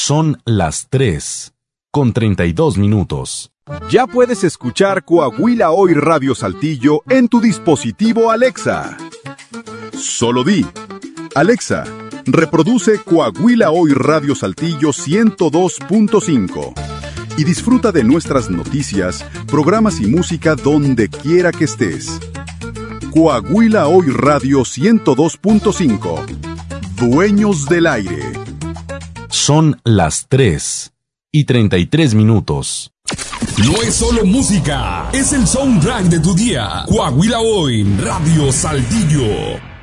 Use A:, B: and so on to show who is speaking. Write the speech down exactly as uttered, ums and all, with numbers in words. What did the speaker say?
A: Son las tres, con treinta y dos minutos.
B: Ya puedes escuchar Coahuila Hoy Radio Saltillo en tu dispositivo Alexa. Solo di: Alexa, reproduce Coahuila Hoy Radio Saltillo ciento dos punto cinco y disfruta de nuestras noticias, programas y música donde quiera que estés. Coahuila Hoy Radio ciento dos punto cinco. Dueños del aire.
A: Son las tres y treinta y tres minutos.
C: No es solo música, es el soundtrack de tu día. Coahuila Hoy Radio Saltillo.